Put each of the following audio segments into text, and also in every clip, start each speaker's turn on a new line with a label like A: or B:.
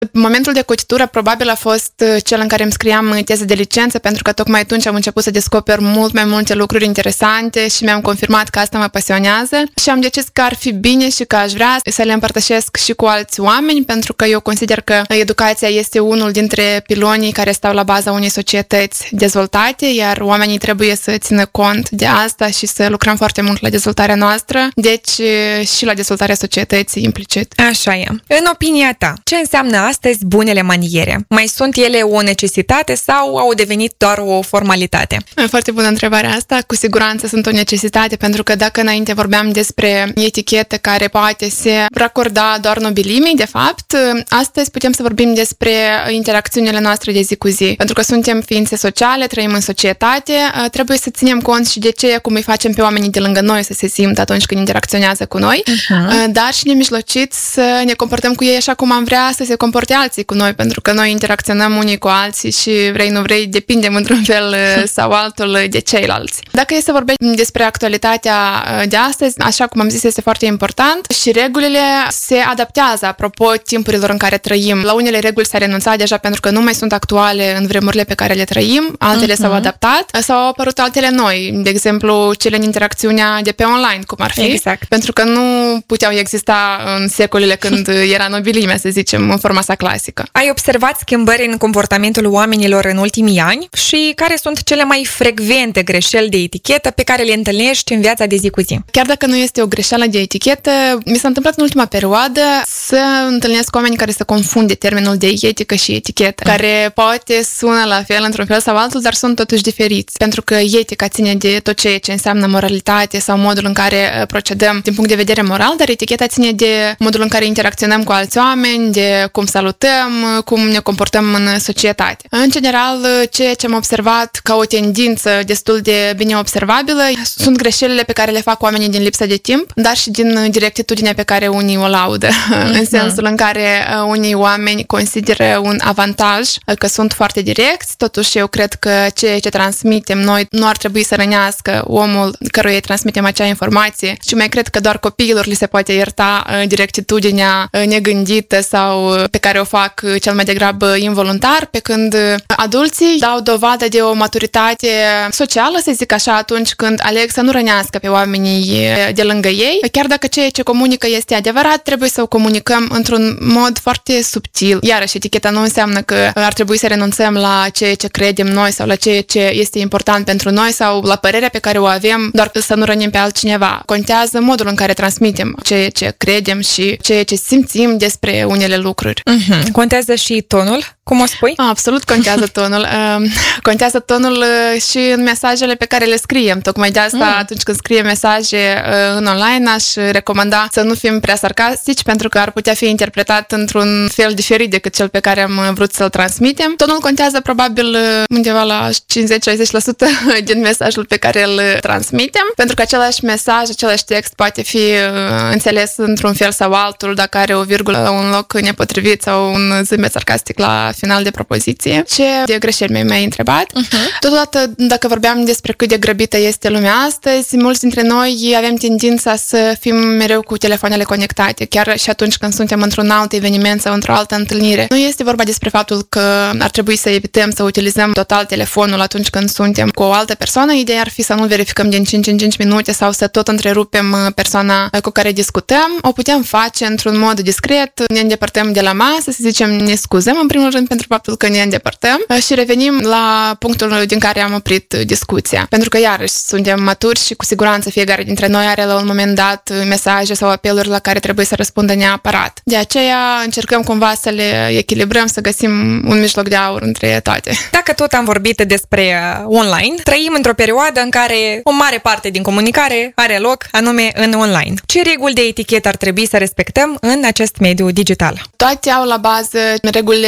A: Momentul de cotitură probabil a fost cel în care îmi scriam teza de licență, pentru că tocmai atunci am început să descoper mult mai multe lucruri interesante și mi-am confirmat că asta mă pasionează și am decis că ar fi bine și că aș vrea să le împărtășesc și cu alți oameni, pentru că eu consider că educația este unul dintre pilonii care stau la baza unei societăți dezvoltate, iar oamenii trebuie să țină cont de asta și să lucrăm foarte mult la dezvoltarea noastră, deci și la dezvoltarea societății implicit.
B: Așa e. În opinia ta, ce înseamnă astăzi bunele maniere? Mai sunt ele o necesitate sau au devenit doar o formalitate?
A: Foarte bună întrebarea asta. Cu siguranță sunt o necesitate, pentru că dacă înainte vorbeam despre etichetă care poate se racorda doar nobilimii, de fapt, astăzi putem să vorbim despre interacțiunile noastre de zi cu zi. Pentru că suntem ființe sociale, trăim în societate, trebuie să ținem cont și de ce, cum îi facem pe oamenii de lângă noi să se simtă atunci când interacționează cu noi, dar și nemijlocit să ne comportăm cu ei așa cum am vrea să se comporte alții cu noi, pentru că noi interacționăm unii cu alții și vrei nu vrei depindem într-un fel sau altul de ceilalți. Dacă e să vorbim despre actualitatea de astăzi, așa cum am zis, este foarte important și regulile se adaptează apropo timpurilor în care trăim. La unele reguli s-a renunțat deja pentru că nu mai sunt actuale în vremurile pe care le trăim, altele s-au adaptat sau au apărut altele noi, de exemplu cele în interacțiunea de pe online, cum ar fi,
B: exact.
A: pentru că nu puteau exista în secolele când era nobilimea, să zicem, în forma sa clasică.
B: Ai observat schimbări în comportamentul oamenilor în ultimii ani și care sunt cele mai frecvente greșeli de etichetă pe care le întâlnești în viața de zi cu zi?
A: Chiar dacă nu este o greșeală de etichetă, mi s-a întâmplat în ultima perioadă să întâlnesc oameni care să confunde termenul de etică și etichetă, care poate sună la fel într-un fel sau altul, dar sunt totuși diferiți. Pentru că etica ține de tot ceea ce înseamnă moralitate sau modul în care procedăm din punct de vedere moral, dar eticheta ține de modul în care interacționăm cu alți oameni, de cum salutăm, cum ne comportăm în societate. În general, ceea ce am observat ca o tendință destul de bine observabilă sunt greșelile pe care le fac oamenii din lipsa de timp, dar și din directitudinea pe care unii o laudă, în sensul în care unii oameni consideră un avantaj că sunt foarte direcți, totuși eu cred că ceea ce transmitem noi nu ar trebui să rănească omul căruia îi transmitem acea informație, și mai cred că doar copiilor li se poate ierta directitudinea negândită sau pe care o fac cel mai degrabă involuntar, pe când adulții dau dovadă de o maturitate socială, să zic așa, atunci când aleg să nu rănească pe oamenii de lângă ei. Chiar dacă ceea ce comunică este adevărat, trebuie să o comunicăm într-un mod foarte subtil. Iarăși, eticheta nu înseamnă că ar trebui să renunțăm la ceea ce credem noi sau la ceea ce este important pentru noi sau la părerea pe care o avem, doar să nu rănim pe altcineva. Contează modul în care transmitem ceea ce credem și ceea ce simțim despre unele lucruri.
B: Contează și tonul, cum o spui?
A: Absolut contează tonul. Contează tonul și în mesajele pe care le scriem. Tocmai de asta, atunci când scriem mesaje în online, aș recomanda să nu fim prea sarcastici, pentru că ar putea fi interpretat într-un fel diferit decât cel pe care am vrut să-l transmitem. Tonul contează probabil undeva la 50-60% din mesajul pe care îl transmitem, pentru că același mesaj, același text poate fi înțeles într-un fel sau altul dacă are o virgulă, un loc nepotrivit sau un zâmbet sarcastic la final de propoziție. Ce de greșeli mi-ai întrebat? Totodată, dacă vorbeam despre cât de grăbită este lumea astăzi, mulți dintre noi avem tendința să fim mereu cu telefoanele conectate, chiar și atunci când suntem într-un alt eveniment sau într-o altă întâlnire. Nu este vorba despre faptul că ar trebui să evităm să utilizăm total telefonul atunci când suntem cu o altă persoană. Ideea ar fi să nu verificăm din 5 în 5 minute sau să tot întrerupem persoana cu care discutăm. O putem face într-un mod discret, ne îndepărtăm de la masă, să zicem, ne scuzăm în primul rând pentru faptul că ne îndepărtăm și revenim la punctul din care am oprit discuția. Pentru că, iarăși, suntem maturi și cu siguranță fiecare dintre noi are la un moment dat mesaje sau apeluri la care trebuie să răspundă neapărat. De aceea încercăm cumva să le echilibrăm, să găsim un mijloc de aur între toate.
B: Dacă tot am vorbit despre online, trăim într-o perioadă în care o mare parte din comunicare are loc anume în online. Ce reguli de etichetă ar trebui să respectăm în acest mediu digital?
A: Toate au la bază regulile pe care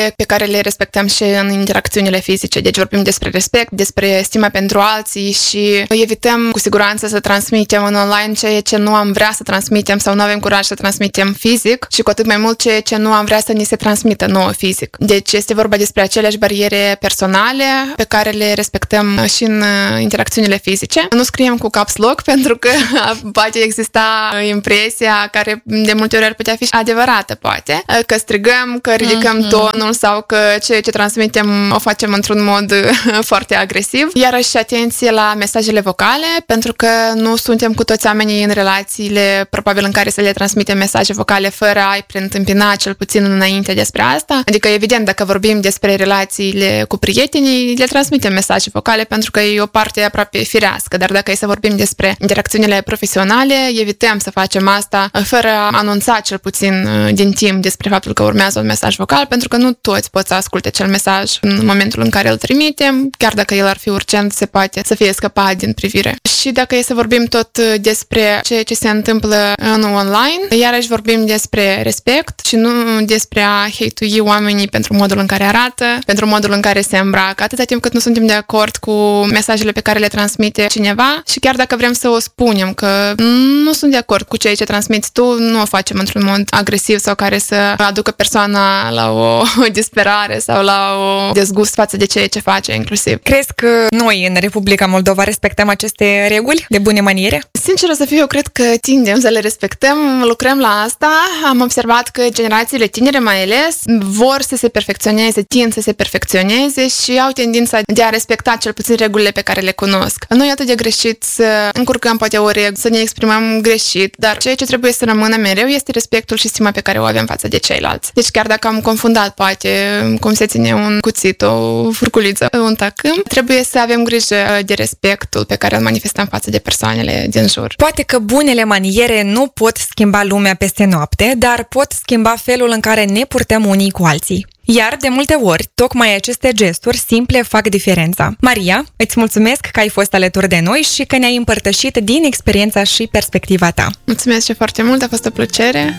A: care le respectăm și în interacțiunile fizice. Deci vorbim despre respect, despre stima pentru alții și evităm cu siguranță să transmitem în online ceea ce nu am vrea să transmitem sau nu avem curaj să transmitem fizic și cu atât mai mult ceea ce nu am vrea să ni se transmită nouă fizic. Deci este vorba despre aceleași bariere personale pe care le respectăm și în interacțiunile fizice. Nu scriem cu caps lock pentru că poate exista impresia care de multe ori ar putea fi adevărată, poate, că strigăm, că ridicăm tonul sau că ceea ce transmitem o facem într-un mod foarte agresiv. Iarăși atenție la mesajele vocale, pentru că nu suntem cu toți oamenii în relațiile probabil în care să le transmitem mesaje vocale fără a-i preîntâmpina cel puțin înainte despre asta. Adică, evident, dacă vorbim despre relațiile cu prietenii, le transmitem mesaje vocale pentru că e o parte aproape firească, dar dacă e să vorbim despre interacțiunile profesionale, evităm să facem asta fără a anunța cel puțin din timp despre faptul că urmează un mesaj vocal, pentru că nu toți pot să asculte acel mesaj în momentul în care îl trimitem, chiar dacă el ar fi urgent, se poate să fie scăpat din privire. Și dacă e să vorbim tot despre ceea ce se întâmplă în online, iarăși vorbim despre respect și nu despre a hate-ui oamenii pentru modul în care arată, pentru modul în care se îmbracă, atâta timp cât nu suntem de acord cu mesajele pe care le transmite cineva și chiar dacă vrem să o spunem că nu sunt de acord cu ceea ce transmiți tu, nu o facem într-un mod agresiv sau care să aducă persoana la o disperare sau la o dezgust față de ceea ce face inclusiv.
B: Crezi că noi în Republica Moldova respectăm aceste reguli de bune maniere?
A: Sinceră să fiu, eu cred că tindem să le respectăm, lucrăm la asta. Am observat că generațiile tinere mai ales vor să se perfecționeze, tind să se perfecționeze și au tendința de a respecta cel puțin regulile pe care le cunosc. Nu e atât de greșit să încurcăm poate o regulă, să ne exprimăm greșit, dar ceea ce trebuie să rămână mereu este respectul și stima pe care o avem față de ceilalți. Deci chiar dacă am confundat poate cum se ține un cuțit, o furculiță, un tacâm, trebuie să avem grijă de respectul pe care îl manifestăm față de persoanele din jur.
B: Poate că bunele maniere nu pot schimba lumea peste noapte, dar pot schimba felul în care ne purtăm unii cu alții. Iar, de multe ori, tocmai aceste gesturi simple fac diferența. Maria, îți mulțumesc că ai fost alături de noi și că ne-ai împărtășit din experiența și perspectiva ta.
A: Mulțumesc și foarte mult, a fost o plăcere.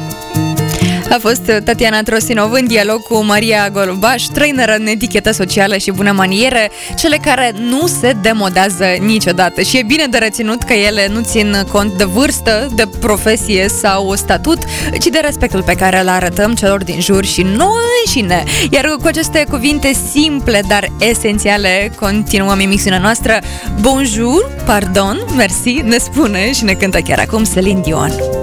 C: A fost Tatiana Trosinov în dialog cu Maria Golubaș, traineră în etichetă socială și bună maniere, cele care nu se demodează niciodată. Și e bine de reținut că ele nu țin cont de vârstă, de profesie sau statut, ci de respectul pe care îl arătăm celor din jur și nouă înșine. Iar cu aceste cuvinte simple, dar esențiale, continuăm emisiunea noastră. Bonjour, pardon, merci, ne spune și ne cântă chiar acum Celine Dion.